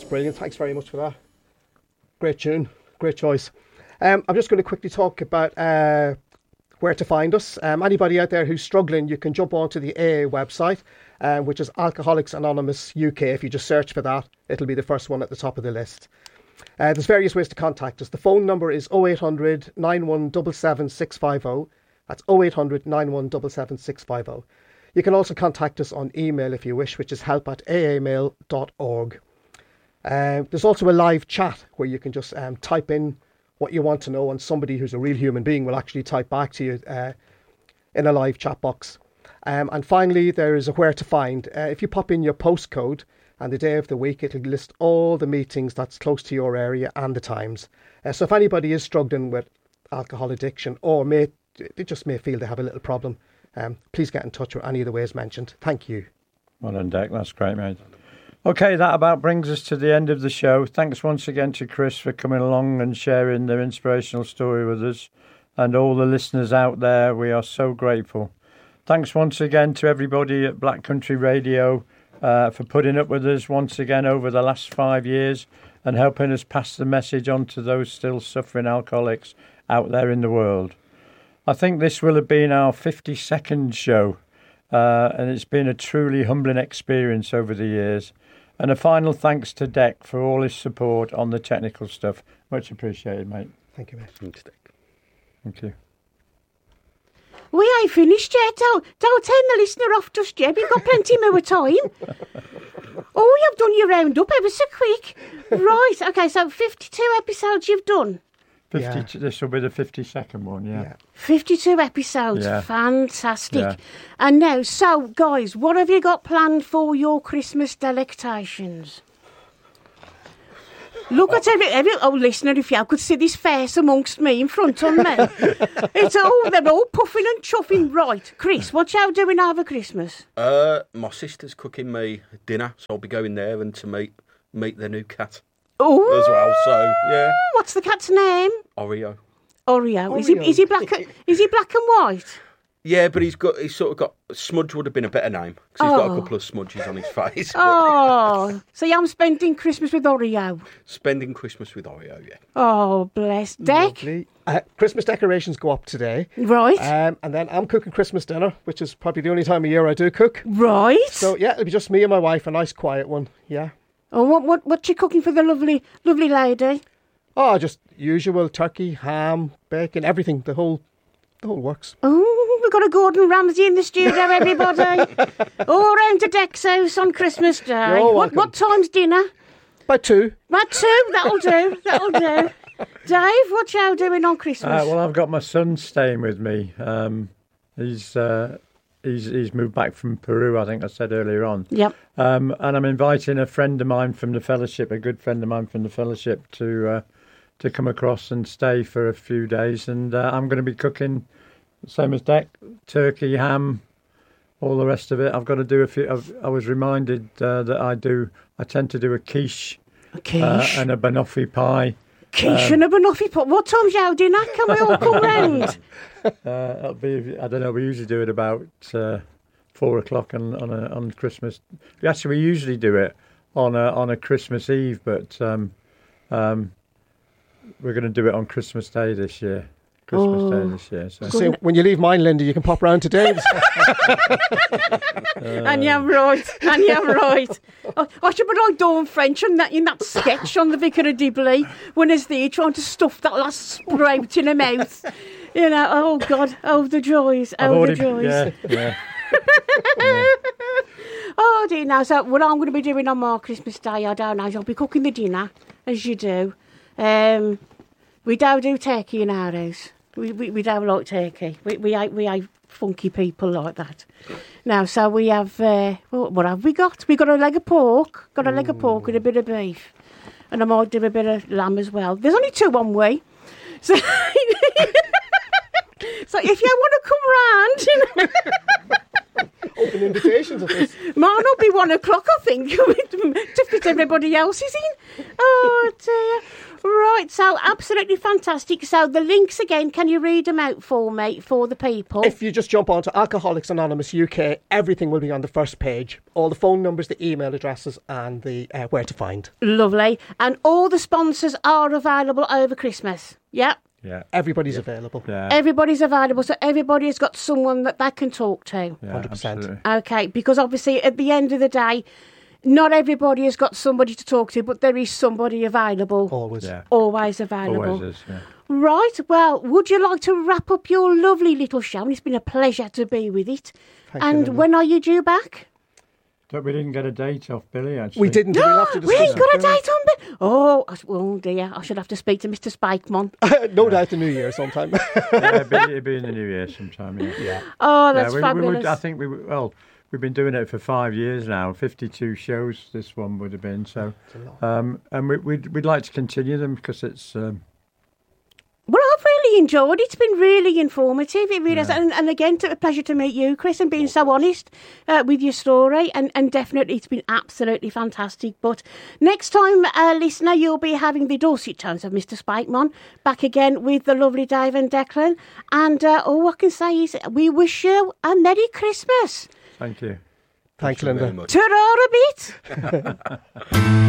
brilliant. Thanks very much for that. Great tune. Great choice. I'm just going to quickly talk about where to find us. Anybody out there who's struggling, you can jump onto the AA website, which is Alcoholics Anonymous UK. If you just search for that, it'll be the first one at the top of the list. There's various ways to contact us. The phone number is 0800 9177 650. That's 0800 9177 650. You can also contact us on email if you wish, which is help@aamail.org. There's also a live chat where you can just type in what you want to know, and somebody who's a real human being will actually type back to you in a live chat box. And finally, there is a where to find. If you pop in your postcode and the day of the week, it'll list all the meetings that's close to your area and the times. So if anybody is struggling with alcohol addiction, or they just may feel they have a little problem, please get in touch with any of the ways mentioned. Thank you. Well done, Dick. That's great, mate. Okay, that about brings us to the end of the show. Thanks once again to Chris for coming along and sharing their inspirational story with us, and all the listeners out there. We are so grateful. Thanks once again to everybody at Black Country Radio for putting up with us once again over the last 5 years and helping us pass the message on to those still suffering alcoholics out there in the world. I think this will have been our 52nd show, and it's been a truly humbling experience over the years. And a final thanks to Deck for all his support on the technical stuff. Much appreciated, mate. Thank you, mate. Thanks, Dick. Thank you. We ain't finished yet. Don't turn the listener off just yet. We've got plenty more time. Oh, you've done your roundup ever so quick. Right, okay, so 52 episodes you've done. 52, this will be the 52nd one, yeah. 52 episodes, Yeah. Fantastic. Yeah. And now, so, guys, what have you got planned for your Christmas delectations? Look at every listener, if you could see this face amongst me in front of me. They're all puffing and chuffing. Right, Chris, what you doing over Christmas? My sister's cooking me dinner, so I'll be going there and to meet their new cat Oh, as well. So yeah, what's the cat's name? Oreo. Oreo. Is he black? Is he black and white? Yeah, but he's sort of got Smudge would have been a better name because he's got a couple of smudges on his face. Oh, so I'm spending Christmas with Oreo. Spending Christmas with Oreo, yeah. Oh, bless. Deck? Christmas decorations go up today. Right. And then I'm cooking Christmas dinner, which is probably the only time of year I do cook. Right. So, yeah, it'll be just me and my wife, a nice quiet one, yeah. Oh, what you cooking for the lovely lady? Oh, just usual turkey, ham, bacon, everything, the whole works. Oh, we've got a Gordon Ramsay in the studio, everybody. All round to Deck's house on Christmas Day. What time's dinner? By 2. By 2, that'll do. Dave, what you doing on Christmas? Well, I've got my son staying with me. He's moved back from Peru, I think I said earlier on. Yep. And I'm inviting a friend of mine from the fellowship, a good friend of mine from the fellowship, to come across and stay for a few days. And I'm going to be cooking, same as Deck, turkey, ham, all the rest of it. I've got to do a few. I was reminded that I tend to do a quiche. And a banoffee pie. Quiche and a banoffee pie. What time's your dinner? Can we all come round? It'll be, I don't know, we usually do it about 4 o'clock on Christmas. Actually, we usually do it on a Christmas Eve, but we're going to do it on Christmas Day this year. So when you leave mine, Linda, you can pop round to Dave's. And you're right. I should be like Dawn French in that sketch on the Vicar of Dibley when he's there trying to stuff that last sprout in her mouth. You know, oh God, oh the joys, the joys. Yeah. Oh dear, now, so what I'm going to be doing on my Christmas Day, I don't know, I'll be cooking the dinner, as you do. We don't do turkey in our house. We don't like turkey. We ain't funky people like that. Now, so we have, what have we got? We got a leg of pork. Got a leg of pork with a bit of beef. And I might do a bit of lamb as well. There's only 2 on way. So, so if you want to come round, Open invitations of this. Mine will be 1 o'clock, I think, to fit everybody else's in. Oh, dear. Right, so absolutely fantastic. So the links again, can you read them out for me, for the people? If you just jump onto Alcoholics Anonymous UK, everything will be on the first page. All the phone numbers, the email addresses, and the where to find. Lovely. And all the sponsors are available over Christmas. Yeah. Yeah. Everybody's available. Yeah. Everybody's available, so everybody has got someone that they can talk to. Yeah, 100%. absolutely. Okay, because obviously at the end of the day, not everybody has got somebody to talk to, but there is somebody available. Always. Yeah. Always available. Always is, yeah. Right, well, would you like to wrap up your lovely little show? And it's been a pleasure to be with it. Thank you, And Linda. when are you due back? We didn't get a date off Billy, actually. We didn't. We'll have to We discuss ain't got a it. date on it. Oh dear, I should have to speak to Mr. Spikeman. No doubt the New Year sometime. Yeah, it'll be in the new year sometime, yeah. Oh, that's yeah, fabulous. I think we've been doing it for 5 years now. 52 shows this one would have been. So, and we'd like to continue them because it's. Well, I've really enjoyed it. It's been really informative. It really has. And again, it's a pleasure to meet you, Chris, and being so honest with your story. And definitely, it's been absolutely fantastic. But next time, listener, you'll be having the Dorset tones of Mr. Spikeman back again with the lovely Dave and Declan. And all I can say is we wish you a Merry Christmas. Thank you. Thanks, Thank you Linda. very much. Ta-ra a bit.